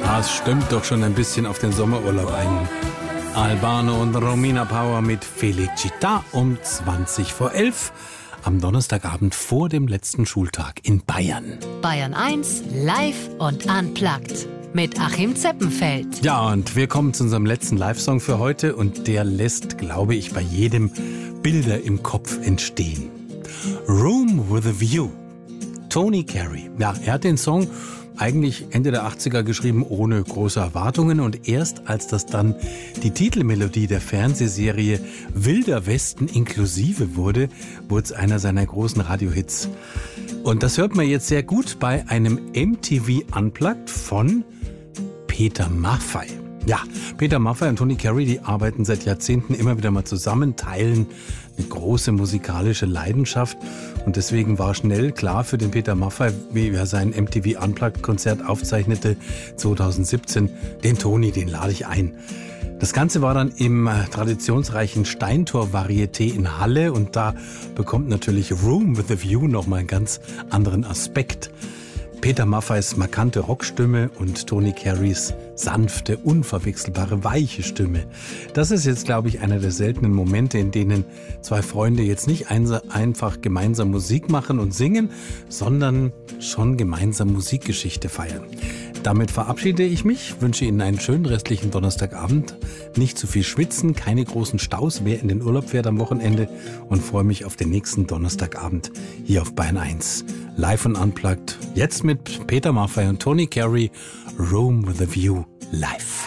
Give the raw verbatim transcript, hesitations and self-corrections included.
Das stimmt doch schon ein bisschen auf den Sommerurlaub ein. Albano und Romina Power mit Felicità um zwanzig vor elf am Donnerstagabend vor dem letzten Schultag in Bayern. Bayern eins live und unplugged mit Achim Zeppenfeld. Ja, und wir kommen zu unserem letzten Live-Song für heute und der lässt, glaube ich, bei jedem Bilder im Kopf entstehen. Room with a View. Tony Carey. Ja, er hat den Song eigentlich Ende der achtziger geschrieben, ohne große Erwartungen. Und erst als das dann die Titelmelodie der Fernsehserie Wilder Westen inklusive wurde, wurde es einer seiner großen Radiohits. Und das hört man jetzt sehr gut bei einem M T V Unplugged von Peter Maffay. Ja, Peter Maffay und Tony Carey, die arbeiten seit Jahrzehnten immer wieder mal zusammen, teilen eine große musikalische Leidenschaft. Und deswegen war schnell klar für den Peter Maffay, wie er sein M T V Unplugged-Konzert aufzeichnete zwanzig siebzehn, den Tony, den lade ich ein. Das Ganze war dann im traditionsreichen Steintor-Varieté in Halle und da bekommt natürlich Room with a View nochmal einen ganz anderen Aspekt. Peter Maffays markante Rockstimme und Tony Careys sanfte, unverwechselbare, weiche Stimme. Das ist jetzt, glaube ich, einer der seltenen Momente, in denen zwei Freunde jetzt nicht einfach gemeinsam Musik machen und singen, sondern schon gemeinsam Musikgeschichte feiern. Damit verabschiede ich mich, wünsche Ihnen einen schönen restlichen Donnerstagabend, nicht zu viel schwitzen, keine großen Staus, wer in den Urlaub fährt am Wochenende und freue mich auf den nächsten Donnerstagabend hier auf Bayern eins. Live und Unplugged, jetzt mit Peter Maffay und Tony Carey, Room with a View live.